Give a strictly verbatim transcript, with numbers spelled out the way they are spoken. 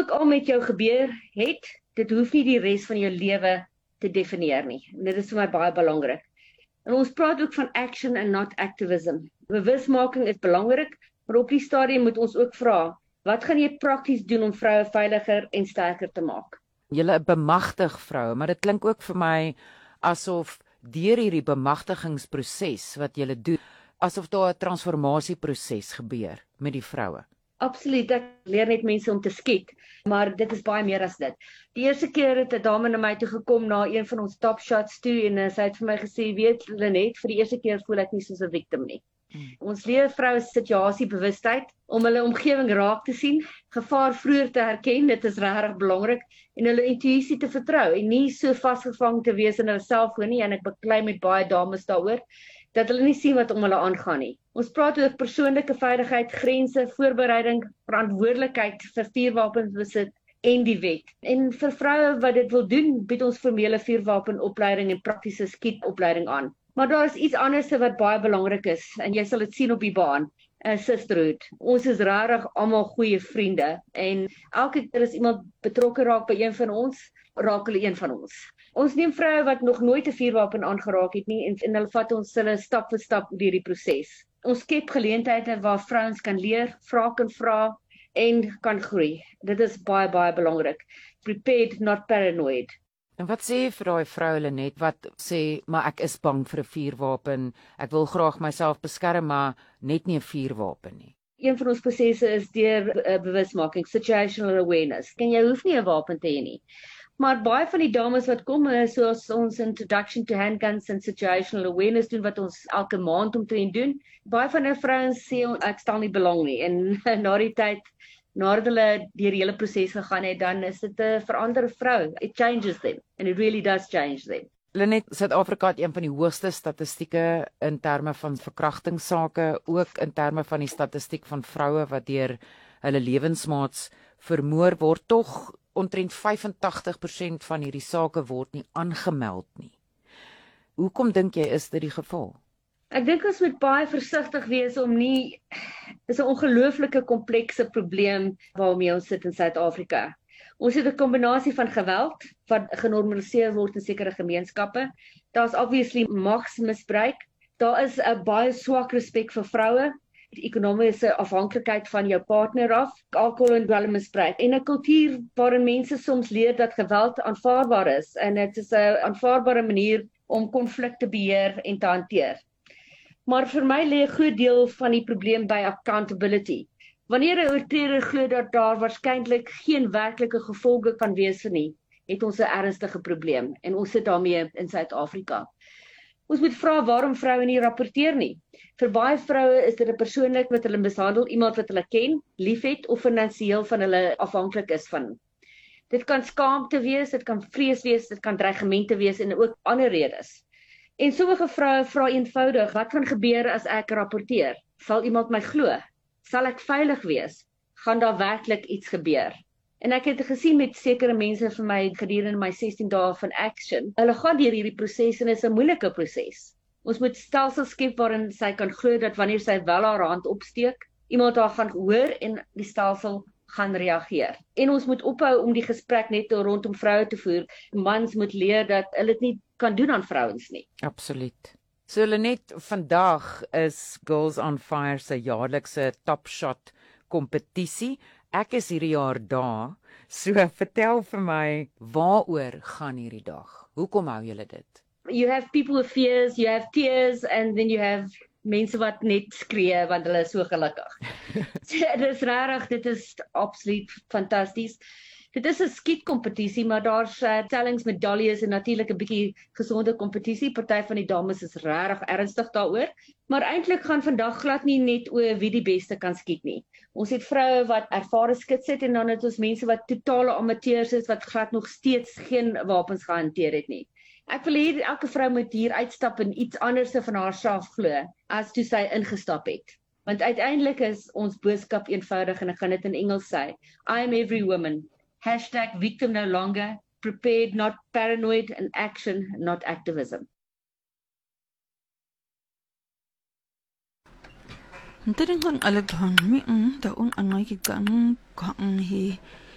ook al met jou gebeur het, dit hoef nie die res van jou lewe te definieer nie. En dit is vir my baie belangrik. En ons praat ook van action and not activism. Bewusmaking is belangrik, maar op die stadium moet ons ook vra, wat gaan jy prakties doen om vroue veiliger en sterker te maak? Julle bemagtig vroue, maar dit klink ook vir my asof deur hierdie bemagtigingsproses wat julle doen, asof daar 'n transformasieproses gebeur met die vroue. Absoluut, ek leer net mense om te skiet, maar dit is baie meer as dit. Die eerste keer het 'n dame na my toe gekom na een van ons top shots toe en uh, sy het vir my gesê, weet Lenet, vir die eerste keer voel ek nie soos 'n victim nie. Hmm. Ons leer vroue situasiebewustheid om hulle omgewing raak te sien, gevaar vroeër te herken, dit is regtig belangrik, en hulle intuïsie te vertrou en nie so vasgevang te wees in hulle selfoon nie, en ek beklei met baie dames daaroor, dat hulle nie sien wat om hulle aangaan nie. Ons praat oor persoonlike veiligheid, grense, voorbereiding, verantwoordelikheid vir vuurwapenbesit en die wet. En vir vroue wat dit wil doen, bied ons formele vuurwapenopleiding en praktiese skietopleiding aan. Maar daar is iets anders wat baie belangrik is, en jy sal dit sien op die baan, uh, sisterhood. Ons is regtig almal goeie vriende, en elke keer as iemand betrokke raak by een van ons, raak hulle een van ons. Ons neem vroue wat nog nooit 'n vuurwapen aangeraak het nie, en, en hulle vat ons hulle stap vir stap deur die proses. Ons skep geleenthede waar vrouens kan leer, vra kan vra en kan groei. Dit is baie baie belangrik. Prepared, not paranoid. En wat sê jy vir daai vrou Lenet wat sê, maar ek is bang vir 'n vuurwapen, ek wil graag myself beskerm, maar net nie 'n vuurwapen nie? Een van ons prosesse is deur uh, bewusmaking, situational awareness. En jy hoef nie 'n wapen te hê nie. Maar baie van die dames wat kom, soos ons introduction to handguns en situational awareness doen, wat ons elke maand omtrent doen, baie van die vrouens sê, ek stel nie belang nie, en na die tyd, nadat hulle deur die hele proses gegaan het, dan is dit 'n veranderde vrou. It changes them, and it really does change them. Lenet, Suid-Afrika het een van die hoogste statistieke in terme van verkrachtingssake, ook in terme van die statistiek van vroue wat deur hulle lewensmaats vermoor word, tog omtrent vyf en tagtig persent van hierdie sake word nie aangemeld nie. Hoekom dink jy is dit die geval? Ek dink ons moet baie versigtig wees om nie, dis 'n ongelooflike komplekse probleem waarmee ons sit in Suid-Afrika. Ons het 'n kombinasie van geweld wat genormaliseer word in sekere gemeenskappe. Daar's obviously magsmisbruik. Daar is 'n baie swak respek vir vroue, die ekonomiese afhanklikheid van jou partner af, alkohol en dwelmmisbruik, en 'n kultuur waarin mense soms leer dat geweld aanvaarbaar is, en dit is 'n aanvaarbare manier om konflik te beheer en te hanteer. Maar vir my lê 'n groot deel van die probleem by accountability. Wanneer 'n oortreder glo dat daar waarskynlik geen werklike gevolge kan wees vir nie, het ons 'n ernstige probleem, en ons sit daarmee in Suid-Afrika. Ons moet vra waarom vroue nie rapporteer nie. Vir baie vroue is dit 'n persoonlik wat hulle mishandel, iemand wat hulle ken, liefhet of finansiëel van hulle afhanklik is van. Dit kan skaamte wees, dit kan vrees wees, dit kan dreigemente wees en ook ander redes. En sommige vroue vra eenvoudig, wat gaan gebeur as ek rapporteer? Sal iemand my glo? Sal ek veilig wees? Gaan daar werklik iets gebeur? En ek het gesien met sekere mense vir my gedurende my sestien dae van action. Hulle gaan deur hierdie proses en is 'n moeilike proses. Ons moet stelsels skep waarin sy kan glo dat wanneer sy wel haar hand opsteek, iemand haar gaan hoor en die stelsel gaan reageer. En ons moet ophou om die gesprek net rondom vroue te voer. Mans moet leer dat hulle dit nie kan doen aan vrouens nie. Absoluut. So Lenet, vandag is Girls on Fire se jaarlikse Top Shot kompetisie. Ek is hierdie jaar daar, so vertel vir my, waaroor gaan hierdie dag? Hoekom hou julle dit? You have people with fears, you have tears, and then you have mense wat net skree, want hulle is so gelukkig. Dit is rarig, dit is absoluut fantasties. Dit is 'n skietkompetisie, maar daar's uh, tellings, medaljes en natuurlik 'n bietjie gesonde kompetisie. Party van die dames is regtig ernstig daaroor, maar eintlik gaan vandag glad nie net oor wie die beste kan skiet nie. Ons het vroue wat ervare skits het, en dan het ons mense wat totale amateurs is, wat glad nog steeds geen wapens gehanteer het nie. Ek wil hê elke vrou moet hier uitstap en iets anders van haarself glo, as toe sy ingestap het. Want uiteindelik is ons boodskap eenvoudig, en ek gaan dit in Engels sê. I am every woman. Hashtag victim no longer, prepared not paranoid, and action not activism. Ntaring kan alag hang mi ang daon angay kikang kang hi